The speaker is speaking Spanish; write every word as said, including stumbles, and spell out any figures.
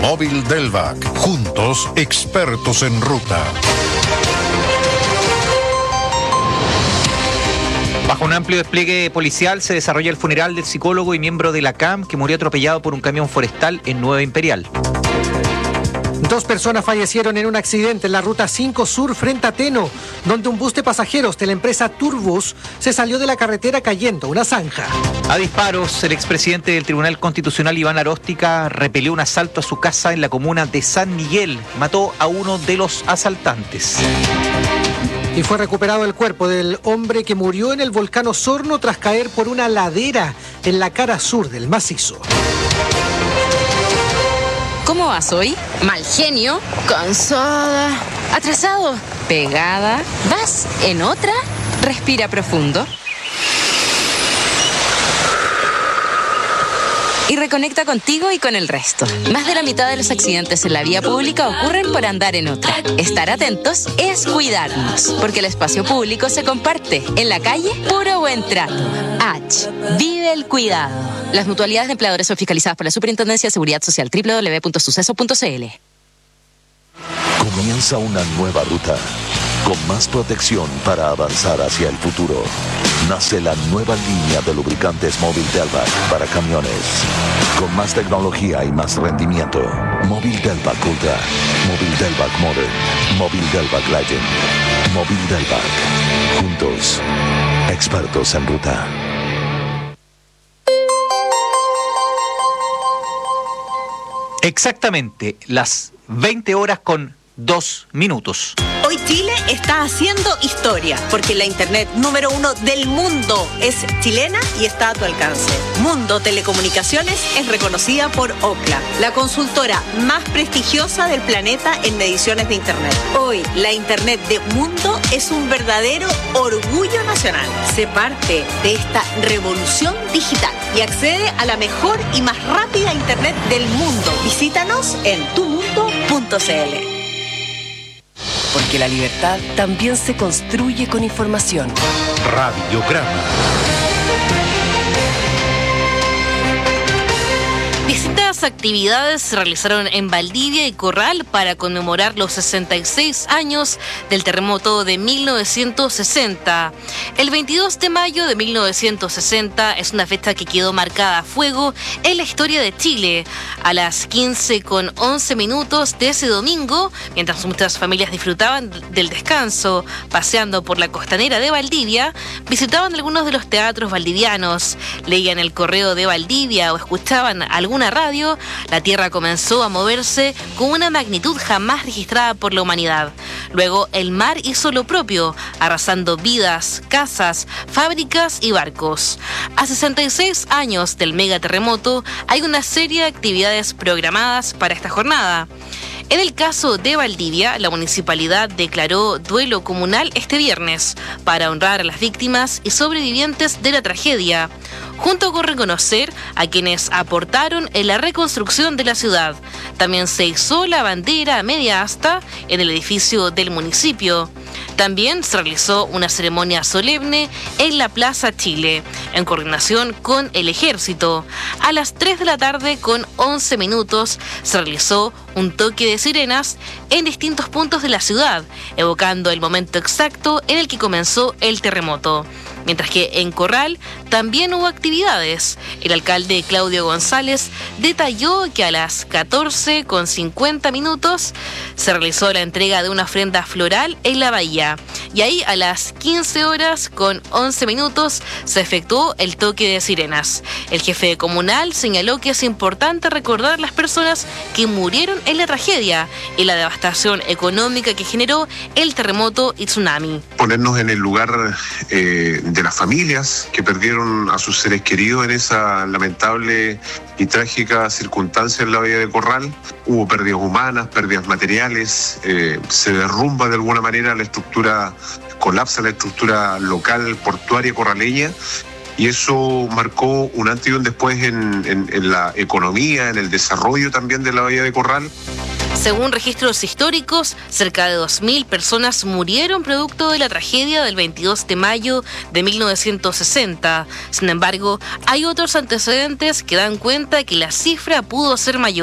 Móvil Delvac. Juntos, expertos en ruta. Bajo un amplio despliegue policial se desarrolla el funeral del psicólogo y miembro de la C A M que murió atropellado por un camión forestal en Nueva Imperial. Dos personas fallecieron en un accidente en la Ruta cinco Sur frente a Teno, donde un bus de pasajeros de la empresa Turbus se salió de la carretera cayendo a una zanja. A disparos, el expresidente del Tribunal Constitucional, Iván Aróstica, repelió un asalto a su casa en la comuna de San Miguel. Mató a uno de los asaltantes. Y fue recuperado el cuerpo del hombre que murió en el volcán Osorno tras caer por una ladera en la cara sur del macizo. ¿Cómo vas hoy? Mal genio, cansada, atrasado, pegada. ¿Vas en otra? Respira profundo. Y reconecta contigo y con el resto. Más de la mitad de los accidentes en la vía pública ocurren por andar en otra. Estar atentos es cuidarnos, porque el espacio público se comparte. En la calle, puro buen trato. H. Vive el cuidado. Las mutualidades de empleadores son fiscalizadas por la Superintendencia de Seguridad Social. doble u doble u doble u punto suceso punto c l. Comienza una nueva ruta, con más protección para avanzar hacia el futuro. Nace la nueva línea de lubricantes Móvil Delvac para camiones. Con más tecnología y más rendimiento. Móvil Delvac Ultra, Móvil Delvac Modern, Móvil Delvac Legend, Móvil Delvac. Juntos, expertos en ruta. Exactamente las veinte horas con dos minutos. Hoy Chile está haciendo historia, porque la internet número uno del mundo es chilena y está a tu alcance. Mundo Telecomunicaciones es reconocida por Ookla, la consultora más prestigiosa del planeta en mediciones de internet. Hoy, la internet de Mundo es un verdadero orgullo nacional. Sé parte de esta revolución digital y accede a la mejor y más rápida internet del mundo. Visítanos en tu mundo punto c l. Porque la libertad también se construye con información. Radiograma. Distintas actividades se realizaron en Valdivia y Corral para conmemorar los sesenta y seis años del terremoto de mil novecientos sesenta. El veintidós de mayo de mil novecientos sesenta es una fecha que quedó marcada a fuego en la historia de Chile. A las quince con once minutos de ese domingo, mientras muchas familias disfrutaban del descanso, paseando por la costanera de Valdivia, visitaban algunos de los teatros valdivianos, leían el Correo de Valdivia o escuchaban alguna radio, la tierra comenzó a moverse con una magnitud jamás registrada por la humanidad. Luego el mar hizo lo propio, arrasando vidas, casas, fábricas y barcos. A sesenta y seis años del megaterremoto hay una serie de actividades programadas para esta jornada. En el caso de Valdivia, la municipalidad declaró duelo comunal este viernes para honrar a las víctimas y sobrevivientes de la tragedia, junto con reconocer a quienes aportaron en la reconstrucción de la ciudad. También se izó la bandera media asta en el edificio del municipio. También se realizó una ceremonia solemne en la Plaza Chile, en coordinación con el Ejército. A las tres de la tarde con once minutos se realizó un toque de sirenas en distintos puntos de la ciudad, evocando el momento exacto en el que comenzó el terremoto. Mientras que en Corral también hubo actividades. El alcalde Claudio González detalló que a las catorce con cincuenta minutos se realizó la entrega de una ofrenda floral en la bahía. Y ahí a las quince horas con once minutos se efectuó el toque de sirenas. El jefe comunal señaló que es importante recordar las personas que murieron en la tragedia y la devastación económica que generó el terremoto y tsunami. Ponernos en el lugar eh, de las familias que perdieron a sus seres queridos en esa lamentable y trágica circunstancia en la bahía de Corral. Hubo pérdidas humanas, pérdidas materiales, eh, se derrumba de alguna manera la estructura, colapsa la estructura local portuaria corraleña, y eso marcó un antes y un después en, en, en la economía, en el desarrollo también de la bahía de Corral. Según registros históricos, cerca de dos mil personas murieron producto de la tragedia del veintidós de mayo de mil novecientos sesenta. Sin embargo, hay otros antecedentes que dan cuenta que la cifra pudo ser mayor.